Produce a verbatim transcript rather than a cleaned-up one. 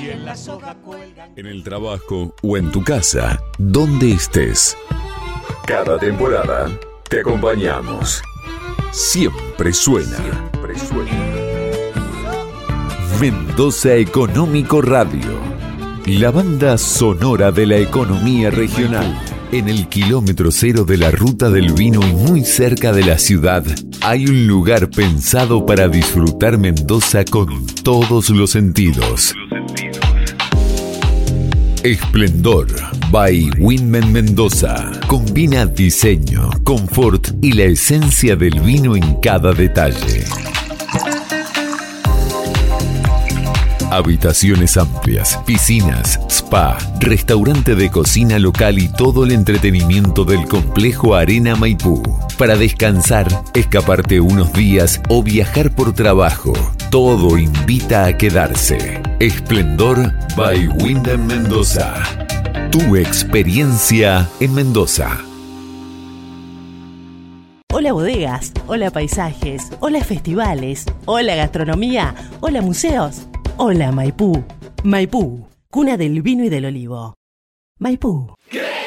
En el trabajo o en tu casa, donde estés. Cada temporada te acompañamos. Siempre suena. Siempre suena. Mendoza Económico Radio. La banda sonora de la economía regional. En el kilómetro cero de la ruta del vino y muy cerca de la ciudad, hay un lugar pensado para disfrutar Mendoza con todos los sentidos. Esplendor by Winman Mendoza. Combina diseño, confort y la esencia del vino en cada detalle. Habitaciones amplias, piscinas, spa, restaurante de cocina local y todo el entretenimiento del complejo Arena Maipú. Para descansar, escaparte unos días o viajar por trabajo, todo invita a quedarse. Esplendor by Wyndham Mendoza. Tu experiencia en Mendoza. Hola bodegas, hola paisajes, hola festivales, hola gastronomía, hola museos. Hola Maipú. Maipú, cuna del vino y del olivo. Maipú.